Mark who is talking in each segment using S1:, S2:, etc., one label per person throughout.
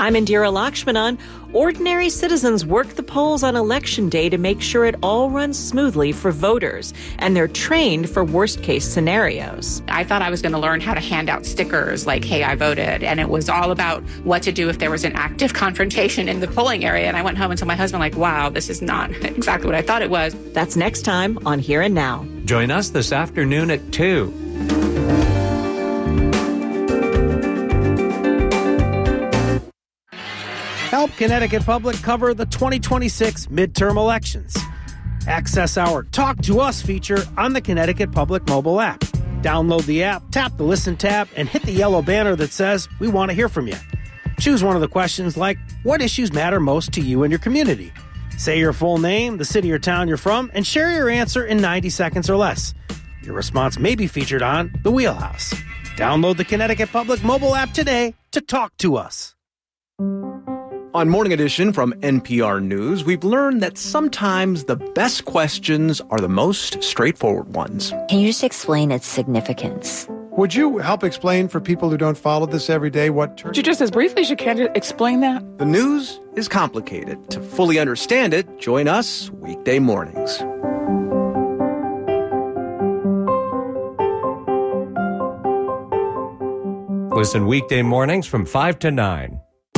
S1: I'm Indira Lakshmanan. Ordinary citizens work the polls on Election Day to make sure it all runs smoothly for voters, and they're trained for worst-case scenarios.
S2: I thought I was going to learn how to hand out stickers like, hey, I voted, and it was all about what to do if there was an active confrontation in the polling area. And I went home and told my husband, like, wow, this is not exactly what I thought it was.
S1: That's next time on Here and Now.
S3: Join us this afternoon at 2.
S4: Help Connecticut Public cover the 2026 midterm elections. Access our Talk to Us feature on the Connecticut Public mobile app. Download the app, tap the Listen tab, and hit the yellow banner that says, "We want to hear from you." Choose one of the questions like, what issues matter most to you and your community? Say your full name, the city or town you're from, and share your answer in 90 seconds or less. Your response may be featured on The Wheelhouse. Download the Connecticut Public mobile app today to talk to us.
S5: On Morning Edition from NPR News, we've learned that sometimes the best questions are the most straightforward ones.
S6: Can you just explain its significance?
S7: Would you help explain for people who don't follow this every day what...
S8: Would you just as briefly as you can explain that?
S5: The news is complicated. To fully understand it, join us weekday mornings.
S3: Listen weekday mornings from 5 to 9.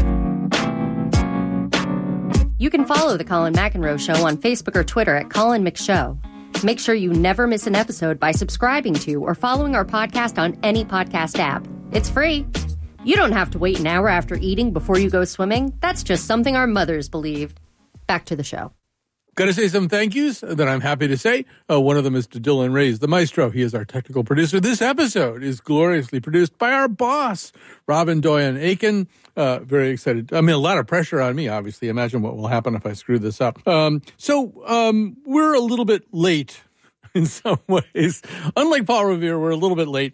S9: You can follow The Colin McEnroe Show on Facebook or Twitter at Colin McShow. Make sure you never miss an episode by subscribing to or following our podcast on any podcast app. It's free. You don't have to wait an hour after eating before you go swimming. That's just something our mothers believed. Back to the show.
S10: Got to say some thank yous that I'm happy to say. One of them is to Dylan Reyes, the maestro. He is our technical producer. This episode is gloriously produced by our boss, Robin Doyen Aiken. Very excited. I mean, a lot of pressure on me, obviously. Imagine what will happen if I screw this up. So we're a little bit late in some ways. Unlike Paul Revere, we're a little bit late.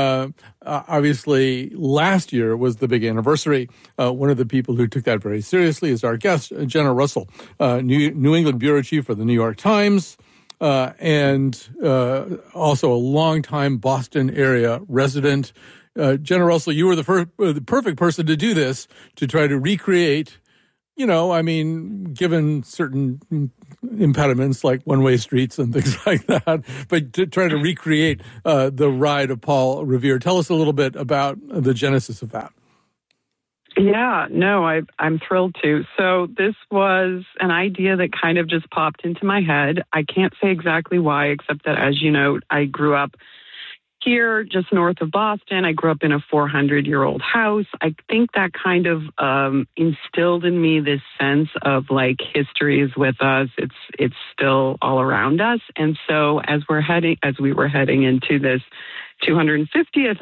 S10: Obviously, last year was the big anniversary. One of the people who took that very seriously is our guest, Jenna Russell, New England bureau chief for the New York Times, and also a longtime Boston area resident. Jenna Russell, you were the perfect person to do this, to try to recreate, given certain impediments like one-way streets and things like that, but to try to recreate the ride of Paul Revere. Tell us a little bit about the genesis of that.
S11: Yeah, no, I'm thrilled to. So this was an idea that kind of just popped into my head. I can't say exactly why, except that, as you know, I grew up here just north of Boston. I grew up in a 400-year-old house. I think that kind of instilled in me this sense of like history is with us. It's still all around us. And so as we were heading into this 250th,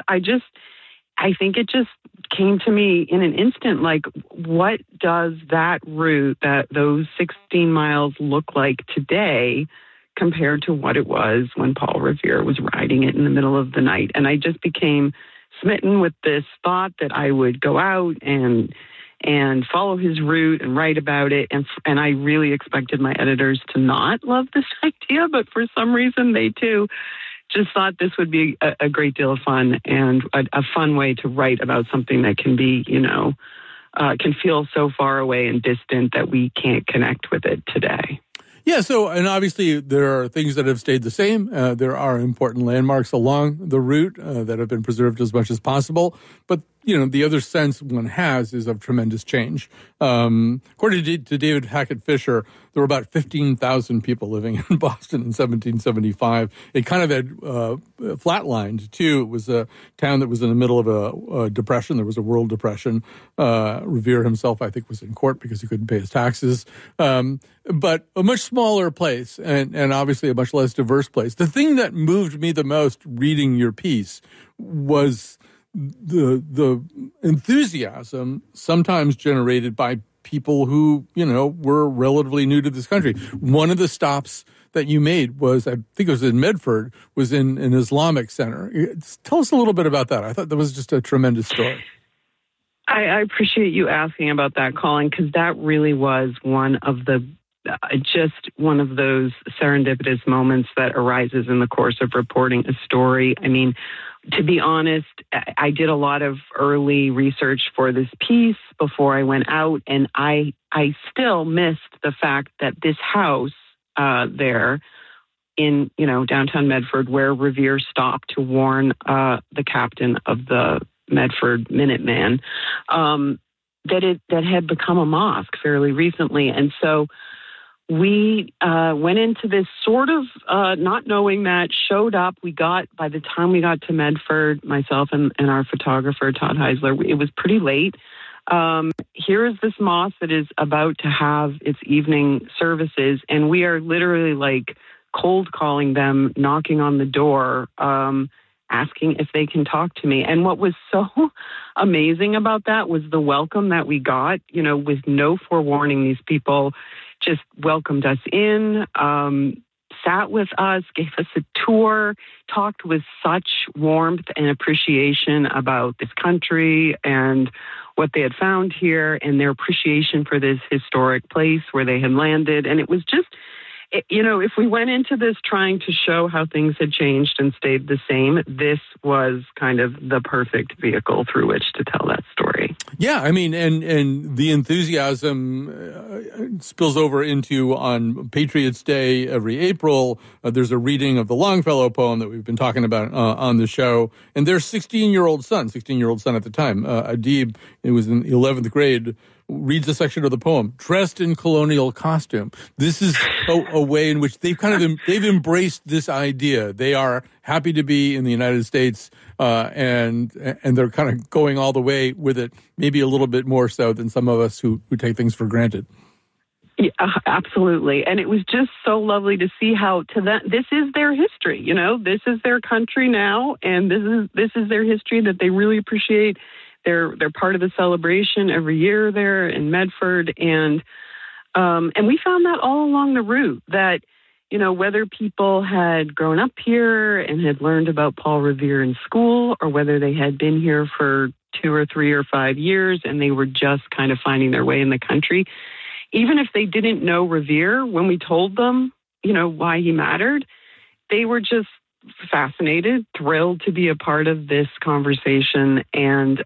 S11: I think it just came to me in an instant, like, what does that route, those 16 miles look like today compared to what it was when Paul Revere was riding it in the middle of the night? And I just became smitten with this thought that I would go out and follow his route and write about it. And I really expected my editors to not love this idea, but for some reason they too just thought this would be a great deal of fun and a fun way to write about something that can be, can feel so far away and distant that we can't connect with it today.
S10: Yeah, and obviously there are things that have stayed the same. There are important landmarks along the route that have been preserved as much as possible. But, the other sense one has is of tremendous change. According to David Hackett Fisher, there were about 15,000 people living in Boston in 1775. It kind of had flatlined, too. It was a town that was in the middle of a depression. There was a world depression. Revere himself, I think, was in court because he couldn't pay his taxes. But a much smaller place and obviously a much less diverse place. The thing that moved me the most reading your piece was the enthusiasm sometimes generated by people who, were relatively new to this country. One of the stops that you made was, I think it was in Medford, was in an Islamic center. Tell us a little bit about that. I thought that was just a tremendous story.
S11: I appreciate you asking about that, Colin, because that really was one of the just one of those serendipitous moments that arises in the course of reporting a story. I mean, to be honest, I did a lot of early research for this piece before I went out, and I still missed the fact that this house there in, downtown Medford, where Revere stopped to warn the captain of the Medford Minuteman, that had become a mosque fairly recently. And so we went into this sort of not knowing that, showed up. By the time we got to Medford, myself and our photographer, Todd Heisler, it was pretty late. Here is this mosque that is about to have its evening services, and we are literally like cold calling them, knocking on the door, asking if they can talk to me. And what was so amazing about that was the welcome that we got, with no forewarning. These people just welcomed us in, sat with us, gave us a tour, talked with such warmth and appreciation about this country and what they had found here and their appreciation for this historic place where they had landed. And it was just, if we went into this trying to show how things had changed and stayed the same, this was kind of the perfect vehicle through which to tell that story.
S10: Yeah, I mean, and the enthusiasm spills over into on Patriots Day every April. There's a reading of the Longfellow poem that we've been talking about on the show. And their 16-year-old son at the time, Adib, it was in 11th grade, reads a section of the poem, dressed in colonial costume. This is a way in which they've embraced this idea. They are happy to be in the United States, and they're kind of going all the way with it, maybe a little bit more so than some of us who take things for granted.
S11: Yeah, absolutely. And it was just so lovely to see how this is their history, this is their country now, and this is their history that they really appreciate. They're part of the celebration every year there in Medford, and we found that all along the route that, whether people had grown up here and had learned about Paul Revere in school, or whether they had been here for 2 or 3 or 5 years and they were just kind of finding their way in the country, even if they didn't know Revere, when we told them, why he mattered, they were just fascinated, thrilled to be a part of this conversation. And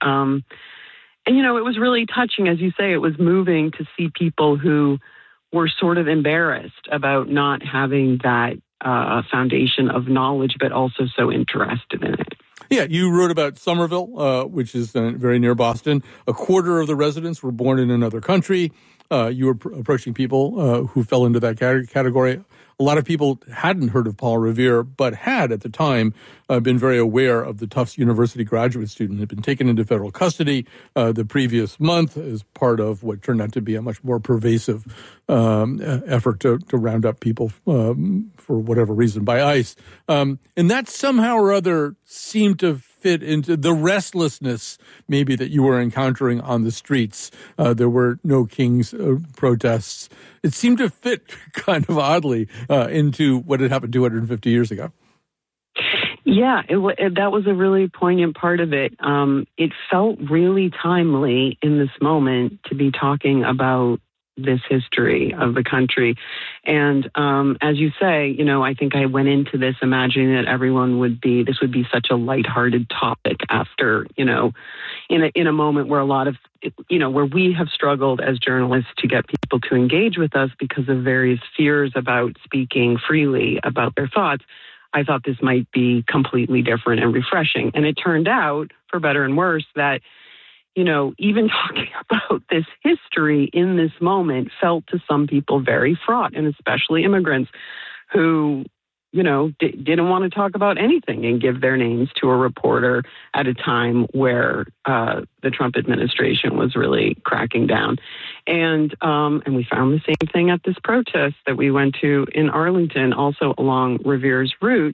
S11: it was really touching. As you say, it was moving to see people who were sort of embarrassed about not having that foundation of knowledge, but also so interested in it.
S10: Yeah, you wrote about Somerville, which is very near Boston. A quarter of the residents were born in another country. You were approaching people who fell into that category. A lot of people hadn't heard of Paul Revere, but had at the time been very aware of the Tufts University graduate student who had been taken into federal custody the previous month as part of what turned out to be a much more pervasive effort to round up people for whatever reason by ICE. And that somehow or other seemed to fit into the restlessness maybe that you were encountering on the streets. There were no King's protests. It seemed to fit kind of oddly into what had happened 250 years ago.
S11: Yeah, that was a really poignant part of it. It felt really timely in this moment to be talking about this history of the country. And as you say, I think I went into this imagining that this would be such a lighthearted topic after, in a moment where a lot of, where we have struggled as journalists to get people to engage with us because of various fears about speaking freely about their thoughts. I thought this might be completely different and refreshing. And it turned out, for better and worse, that even talking about this history in this moment felt to some people very fraught, and especially immigrants who, didn't want to talk about anything and give their names to a reporter at a time where the Trump administration was really cracking down. And we found the same thing at this protest that we went to in Arlington, also along Revere's route.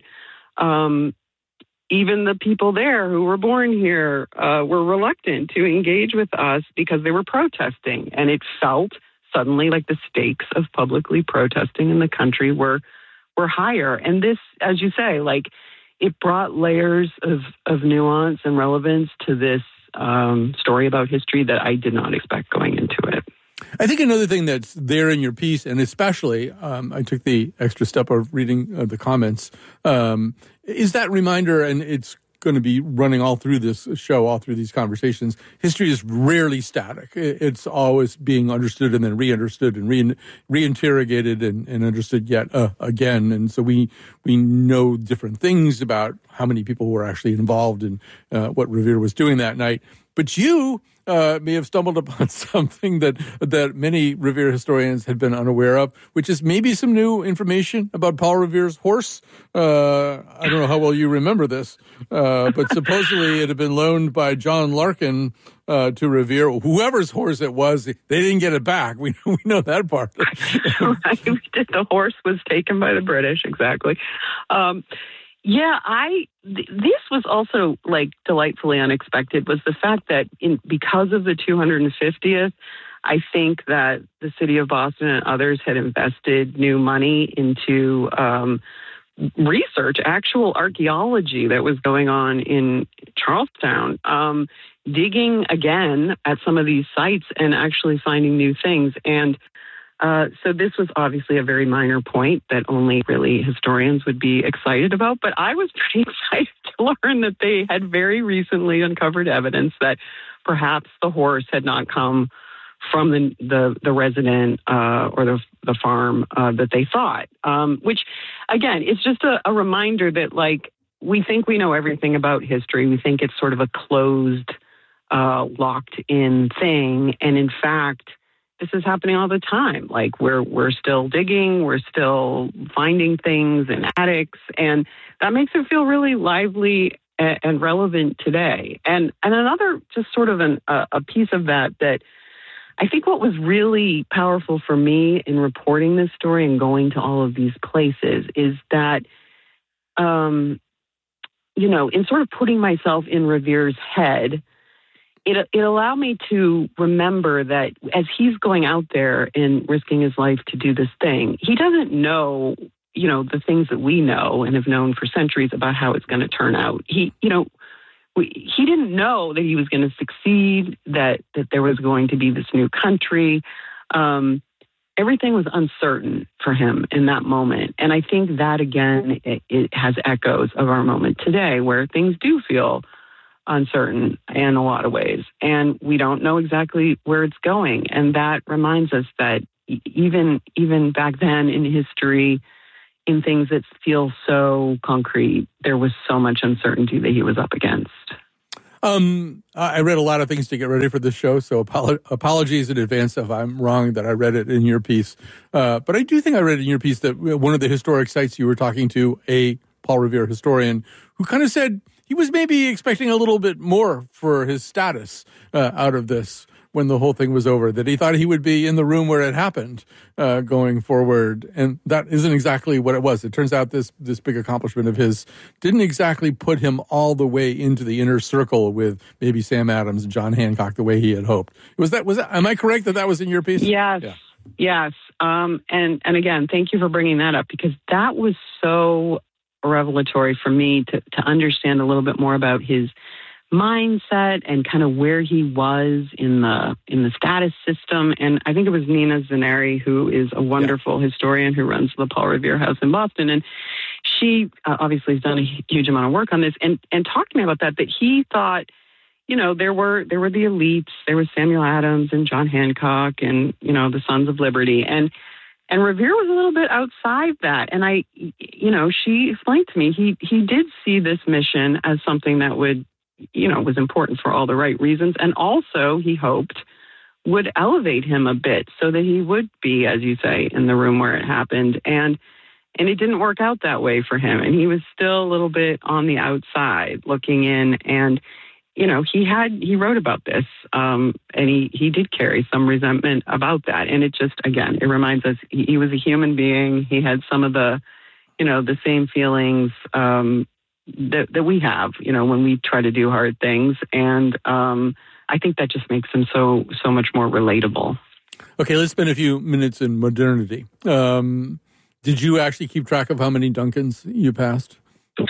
S11: Even the people there who were born here were reluctant to engage with us because they were protesting. And it felt suddenly like the stakes of publicly protesting in the country were higher. And this, as you say, it brought layers of nuance and relevance to this story about history that I did not expect going into it.
S10: I think another thing that's there in your piece, and especially I took the extra step of reading the comments, is that reminder, and it's going to be running all through this show, all through these conversations. History is rarely static. It's always being understood and then re-understood and reinterrogated and understood yet again. And so we know different things about how many people were actually involved in what Revere was doing that night. But you may have stumbled upon something that many Revere historians had been unaware of, which is maybe some new information about Paul Revere's horse. I don't know how well you remember this, but supposedly it had been loaned by John Larkin to Revere. Whoever's horse it was, they didn't get it back. We know that part.
S11: Right. The horse was taken by the British, exactly. This was also delightfully unexpected, was the fact that because of the 250th, I think that the city of Boston and others had invested new money into research, actual archaeology that was going on in Charlestown, digging again at some of these sites and actually finding new things. And so this was obviously a very minor point that only really historians would be excited about. But I was pretty excited to learn that they had very recently uncovered evidence that perhaps the horse had not come from the resident or the farm that they thought, which, again, is just a reminder that, we think we know everything about history. We think it's sort of a closed, locked-in thing. And in fact, this is happening all the time. We're still digging, we're still finding things in attics, and that makes it feel really lively and relevant today. And another just sort of a piece of that I think what was really powerful for me in reporting this story and going to all of these places is that, in sort of putting myself in Revere's head, it allowed me to remember that as he's going out there and risking his life to do this thing, he doesn't know, the things that we know and have known for centuries about how it's going to turn out. He didn't know that he was going to succeed, that there was going to be this new country. Everything was uncertain for him in that moment. And I think that, again, it has echoes of our moment today where things do feel uncertain in a lot of ways, and we don't know exactly where it's going. And that reminds us that even back then in history, in things that feel so concrete, there was so much uncertainty that he was up against.
S10: I read a lot of things to get ready for this show, so apologies in advance if I'm wrong that I read it in your piece. But I do think I read in your piece that one of the historic sites you were talking to a Paul Revere historian who kind of said he was maybe expecting a little bit more for his status out of this when the whole thing was over, that he thought he would be in the room where it happened going forward. And that isn't exactly what it was. It turns out this big accomplishment of his didn't exactly put him all the way into the inner circle with maybe Sam Adams and John Hancock the way he had hoped. Was that, am I correct that was in your piece?
S11: Yes. Yeah. Yes. And again, thank you for bringing that up, because that was so revelatory for me to understand a little bit more about his mindset and kind of where he was in the status system. And I think it was Nina Zaneri, who is a wonderful historian who runs the Paul Revere House in Boston. And she obviously has done a huge amount of work on this and talked to me about that he thought, there were the elites, there was Samuel Adams and John Hancock and, the Sons of Liberty. And Revere was a little bit outside that. And she explained to me, he did see this mission as something that would, was important for all the right reasons. And also, he hoped, would elevate him a bit so that he would be, as you say, in the room where it happened. And it didn't work out that way for him. And he was still a little bit on the outside looking in. And, he wrote about this. And he did carry some resentment about that. And it just, again, it reminds us he was a human being. He had some of the, the same feelings that we have, when we try to do hard things. And I think that just makes him so much more relatable.
S10: Okay, let's spend a few minutes in modernity. Did you actually keep track of how many Duncans you passed?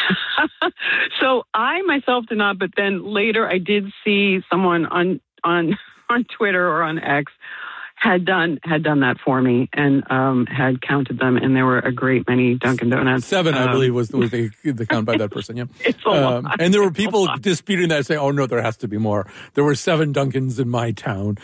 S11: So I myself did not, but then later I did see someone on Twitter or on X had done that for me and had counted them, and there were a great many Dunkin' Donuts.
S10: 7, I believe, was the count by that person. Yeah,
S11: it's a lot.
S10: And there were people disputing that, saying, "Oh no, there has to be more. There were 7 Dunkins in my town."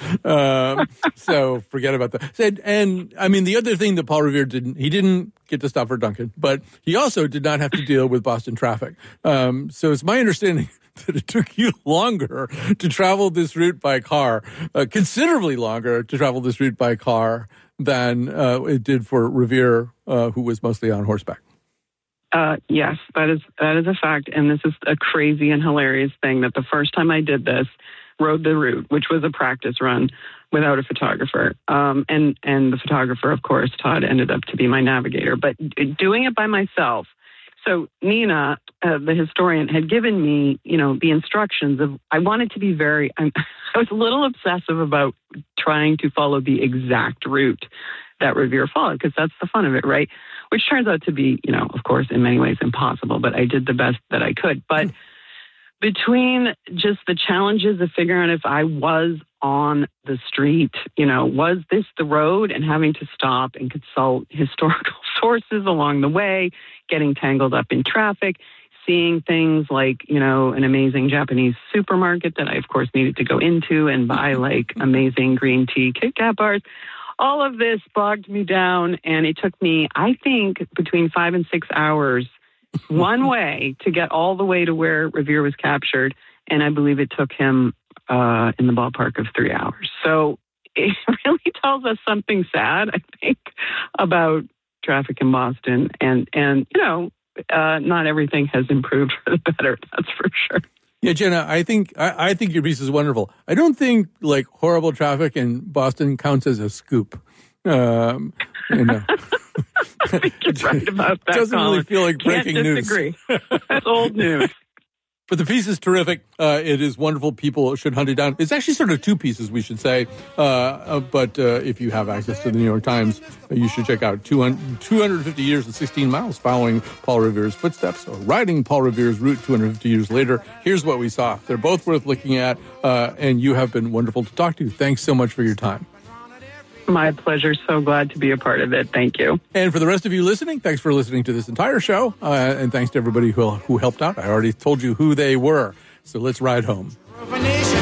S10: So forget about that. And I mean, the other thing that Paul Revere didn't get to stop for Dunkin', but he also did not have to deal with Boston traffic. So it's my understanding that it took you longer to travel this route by car, considerably longer to travel this route by car than it did for Revere, who was mostly on horseback.
S11: Yes, that is a fact. And this is a crazy and hilarious thing that the first time I did this, rode the route, which was a practice run without a photographer. And the photographer, of course, Todd, ended up to be my navigator. But doing it by myself, so Nina, the historian, had given me, the instructions of, I wanted to be I was a little obsessive about trying to follow the exact route that Revere followed, because that's the fun of it, right? Which turns out to be, of course, in many ways impossible, but I did the best that I could. But between just the challenges of figuring out if I was on the street, was this the road, and having to stop and consult historical sources along the way, getting tangled up in traffic, seeing things like, an amazing Japanese supermarket that I, of course, needed to go into and buy amazing green tea Kit Kat bars. All of this bogged me down, and it took me, I think, between 5 and 6 hours one way to get all the way to where Revere was captured. And I believe it took him in the ballpark of 3 hours. So it really tells us something sad, I think, about traffic in Boston. And not everything has improved for the better, that's for sure.
S10: Yeah, Jenna, I think your piece is wonderful. I don't think horrible traffic in Boston counts as a scoop.
S11: I think you're right about that.
S10: Doesn't
S11: Colin.
S10: really feel like breaking news.
S11: Disagree. That's old news.
S10: But the piece is terrific. It is wonderful. People should hunt it down. It's actually sort of 2 pieces, we should say. But if you have access to the New York Times, you should check out 250 Years and 16 Miles Following Paul Revere's Footsteps, or Riding Paul Revere's Route 250 Years Later. Here's what we saw. They're both worth looking at, and you have been wonderful to talk to. Thanks so much for your time.
S11: My pleasure. So glad to be a part of it. Thank you.
S10: And for the rest of you listening, thanks for listening to this entire show. And thanks to everybody who helped out. I already told you who they were. So let's ride home.